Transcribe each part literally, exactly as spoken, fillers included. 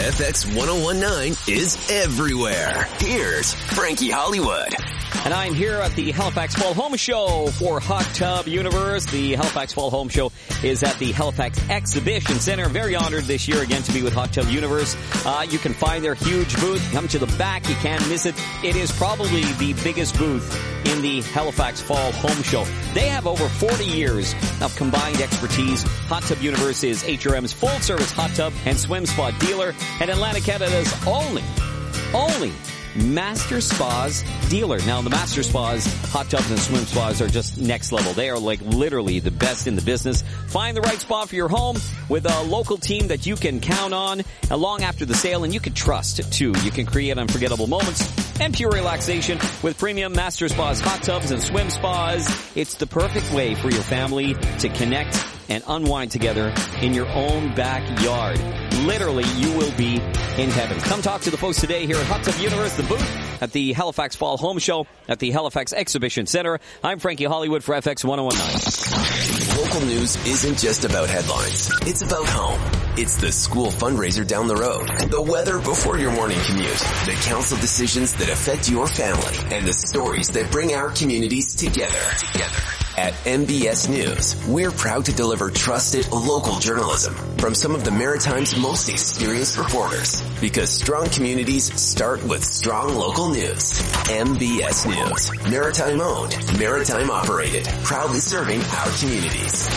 F X ten nineteen is everywhere. Here's Frankie Hollywood. And I'm here at the Halifax Fall Home Show for Hot Tub Universe. The Halifax Fall Home Show is at the Halifax Exhibition Center. Very honored this year again to be with Hot Tub Universe. Uh, you can find their huge booth. Come to the back. You can't miss it. It is probably the biggest booth in the Halifax Fall Home Show. They have over forty years of combined expertise. Hot Tub Universe is H R M's full-service hot tub and swim spa dealer and Atlantic Canada's only, only Master Spas dealer. Now, the Master Spas, hot tubs and swim spas are just next level. They are like literally the best in the business. Find the right spot for your home with a local team that you can count on long after the sale, and you can trust too. You can create unforgettable moments and pure relaxation with premium Master Spas hot tubs and swim spas. It's the perfect way for your family to connect and unwind together in your own backyard. Literally, you will be in heaven. Come talk to the folks today here at Hot Tub Universe, the booth at the Halifax Fall Home Show at the Halifax Exhibition Center. I'm Frankie Hollywood for F X ten nineteen. Local news isn't just about headlines. It's about home. It's the school fundraiser down the road, the weather before your morning commute, the council decisions that affect your family, and the stories that bring our communities together. Together. At M B S News, we're proud to deliver trusted local journalism from some of the Maritime's most experienced reporters. Because strong communities start with strong local news. M B S News. Maritime owned, Maritime operated. Proudly serving our communities.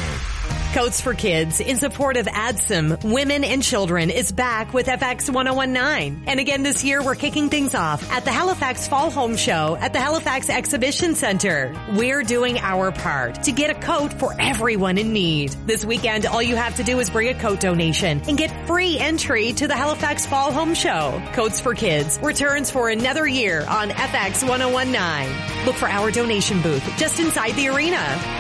Coats for Kids, in support of A D S M, Women and Children, is back with F X ten nineteen. And again this year, we're kicking things off at the Halifax Fall Home Show at the Halifax Exhibition Center. We're doing our part to get a coat for everyone in need. This weekend, all you have to do is bring a coat donation and get free entry to the Halifax Fall Home Show. Coats for Kids returns for another year on F X ten nineteen. Look for our donation booth just inside the arena.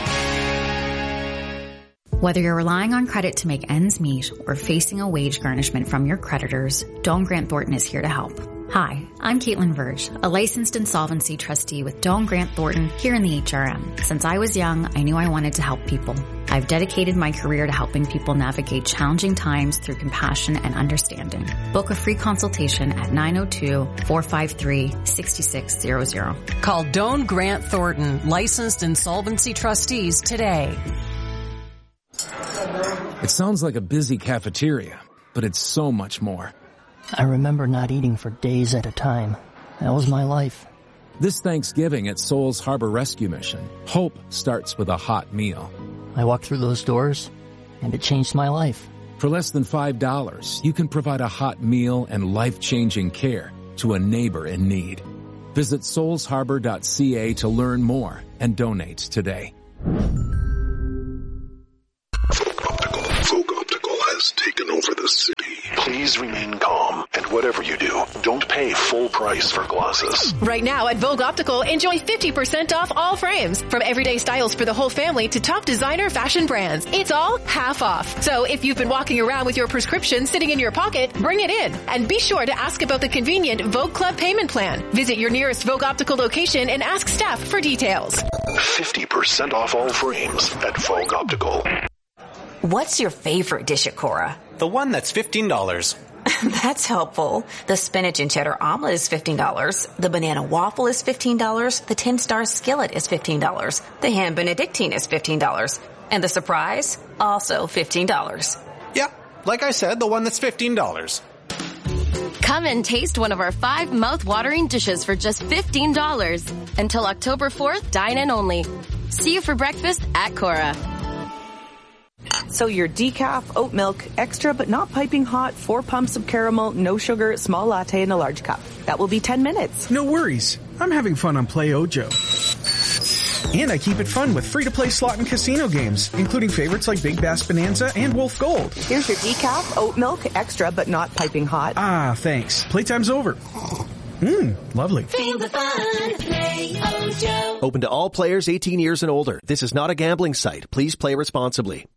Whether you're relying on credit to make ends meet or facing a wage garnishment from your creditors, Doan Grant Thornton is here to help. Hi, I'm Caitlin Verge, a licensed insolvency trustee with Doan Grant Thornton here in the H R M. Since I was young, I knew I wanted to help people. I've dedicated my career to helping people navigate challenging times through compassion and understanding. Book a free consultation at nine oh two, four five three, six six zero zero. Call Doan Grant Thornton, licensed insolvency trustees today. It sounds like a busy cafeteria, but it's so much more. I remember not eating for days at a time. That was my life. This Thanksgiving at Souls Harbor Rescue Mission, hope starts with a hot meal. I walked through those doors, and it changed my life. For less than five dollars, you can provide a hot meal and life-changing care to a neighbor in need. Visit souls harbor dot c a to learn more and donate today. Folk Optical has taken over the city. Please remain calm, and whatever you do, don't pay full price for glasses. Right now at Vogue Optical, enjoy fifty percent off all frames. From everyday styles for the whole family to top designer fashion brands. It's all half off. So if you've been walking around with your prescription sitting in your pocket, bring it in. And be sure to ask about the convenient Vogue Club payment plan. Visit your nearest Vogue Optical location and ask staff for details. fifty percent off all frames at Vogue Optical. What's your favorite dish at Cora? The one that's fifteen dollars. That's helpful. The spinach and cheddar omelet is fifteen dollars. The banana waffle is fifteen dollars. The ten-star skillet is fifteen dollars. The ham benedictine is fifteen dollars. And the surprise? Also fifteen dollars. Yeah, like I said, the one that's fifteen dollars. Come and taste one of our five mouth-watering dishes for just fifteen dollars. Until October fourth, dine in only. See you for breakfast at Cora. So your decaf, oat milk, extra but not piping hot, four pumps of caramel, no sugar, small latte in a large cup. That will be ten minutes. No worries. I'm having fun on Play Ojo. And I keep it fun with free-to-play slot and casino games, including favorites like Big Bass Bonanza and Wolf Gold. Here's your decaf, oat milk, extra but not piping hot. Ah, thanks. Playtime's over. Mmm, lovely. Feel the fun. Play Ojo. Open to all players eighteen years and older. This is not a gambling site. Please play responsibly.